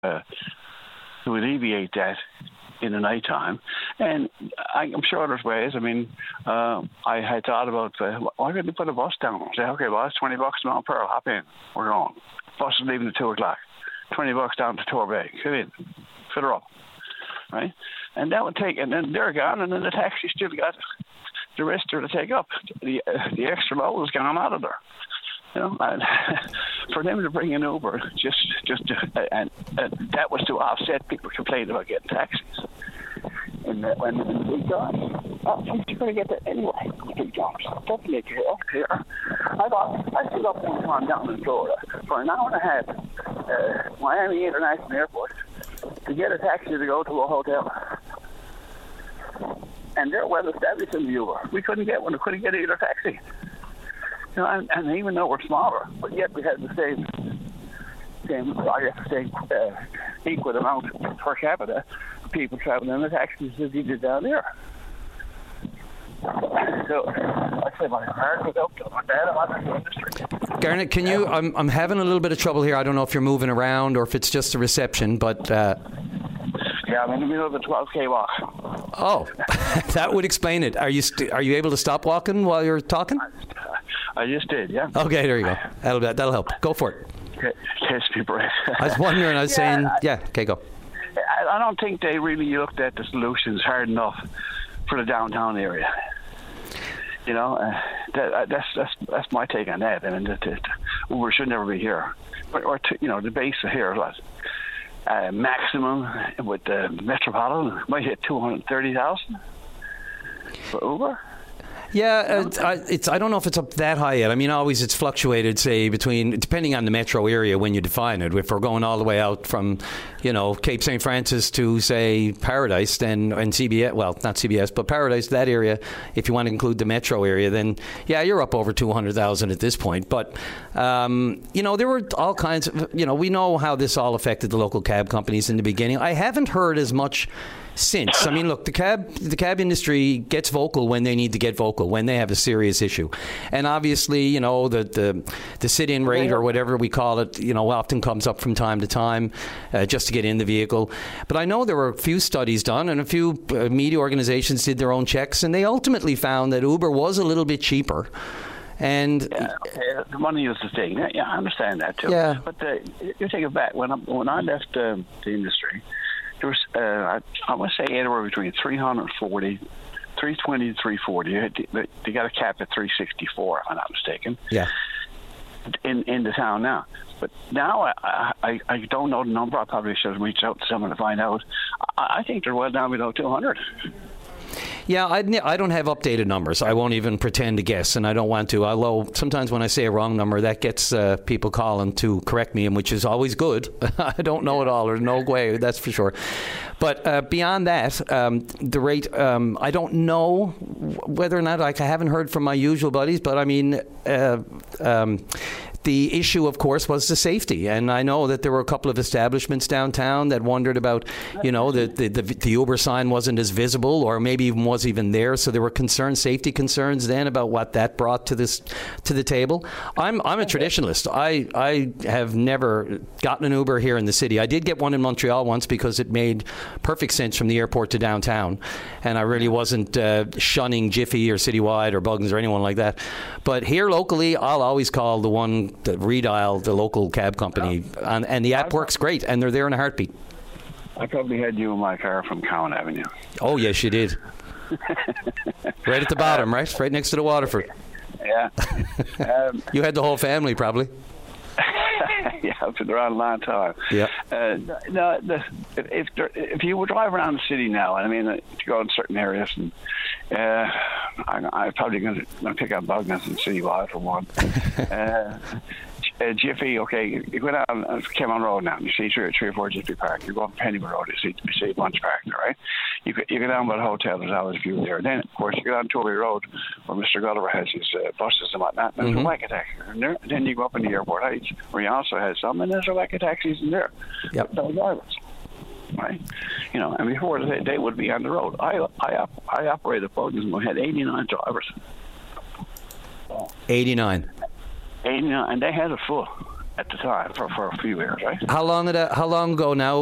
to alleviate that in the night time. And I'm sure there's ways. I mean, I had thought about, why couldn't you put a bus down? Say, okay, well, it's $20 a mile per hour, hop in, we're going. Bus is leaving at 2 o'clock. $20 down to Torbay, get in, fill her up, right? And that would take, and then they're gone, and then the taxi still got the rest to take up. The extra load is gone out of there. You know, and for them to bring an Uber, and that was to offset people complaining about getting taxis. And when the big jobs, you're going to get that anyway. Big jobs, don't make it up here. I stood up one time down in Florida for an hour and a half, Miami International Airport, to get a taxi to go to a hotel. And they're well established in the Uber. We couldn't get one. We couldn't get either taxi. You know, and even though we're smaller, but yet we had the same equal amount per capita of people traveling in the taxis as you did down there. So I say my heart was out to my dad about the industry. Garnet, can you? I'm having a little bit of trouble here. I don't know if you're moving around or if it's just a reception, but. Yeah, I'm in the middle of a 12K walk. Oh, that would explain it. Are you able to stop walking while you're talking? I just did, yeah. Okay, there you go. That'll help. Go for it. Catch me breath. I was wondering. I was saying, okay, go. I don't think they really looked at the solutions hard enough for the downtown area. You know, that's my take on that. I mean, Uber should never be here, the base of here was. Maximum with the Metropolitan might hit 230,000 for Uber. Yeah, I don't know if it's up that high yet. I mean, always it's fluctuated, say, depending on the metro area when you define it. If we're going all the way out from, Cape St. Francis to, say, Paradise and CBS, well, not CBS, but Paradise, that area, if you want to include the metro area, then, yeah, you're up over 200,000 at this point. But, there were all kinds of, we know how this all affected the local cab companies in the beginning. I haven't heard as much since. I mean, look, the cab industry gets vocal when they need to get vocal, when they have a serious issue. And obviously, the sit-in rate or whatever we call it, often comes up from time to time just to get in the vehicle. But I know there were a few studies done and a few media organizations did their own checks, and they ultimately found that Uber was a little bit cheaper. And the money is the thing. Yeah, I understand that too. Yeah. But you take it back. When I left the industry, there was, I must say, anywhere between 320 to 340. They got a cap at 364, if I'm not mistaken. Yeah. In the town now. But now I don't know the number. I probably should reach out to someone to find out. I think they're well down below 200. Yeah, I don't have updated numbers. I won't even pretend to guess, and I don't want to. Although sometimes when I say a wrong number, that gets people calling to correct me, and which is always good. I don't know it all, or no way, that's for sure. But beyond that, the rate, I don't know whether or not, I haven't heard from my usual buddies, but I mean, the issue, of course, was the safety. And I know that there were a couple of establishments downtown that wondered about, the Uber sign wasn't as visible or maybe even wasn't even there. So there were safety concerns then about what that brought to the table. I'm a traditionalist. I have never gotten an Uber here in the city. I did get one in Montreal once because it made perfect sense from the airport to downtown. And I really wasn't shunning Jiffy or Citywide or Buggins or anyone like that. But here locally, I'll always call the redial, the local cab company, and the app works great, and they're there in a heartbeat. I probably had you in my car from Cowan Avenue. Oh, yes, you did. Right at the bottom, right? Right next to the Waterford. Yeah. You had the whole family, probably. Yeah, I've been around a long time. Yeah. If you would drive around the city now, I mean, to go in certain areas, and I'm probably going to pick up Buggins and Citywide for one. Jiffy, okay, you go down Cameron Road now, you see three or four Jiffy Park. You go up Pennywood Road, you see a bunch parked there, right? You go down by the hotel, there's always a view there. Then, of course, you go down Toby Road, where Mr. Gulliver has his buses and whatnot, and there's a whack taxi in there. Then you go up in the Airport Heights, where he also has some, and there's a whack taxis in there. Yep. No drivers. Right, and before they would be on the road. I operated Buggins and we had 89 drivers. 89, and they had it full. at the time for a few years, right? How long ago now